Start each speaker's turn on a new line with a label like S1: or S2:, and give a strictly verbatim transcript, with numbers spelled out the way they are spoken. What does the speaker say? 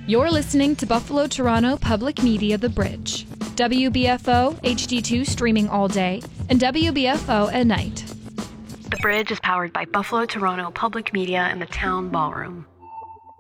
S1: You're listening to Buffalo Toronto Public Media The Bridge. W B F O H D two streaming all day and W B F O at night.
S2: The Bridge is powered by Buffalo Toronto Public Media and the Town Ballroom.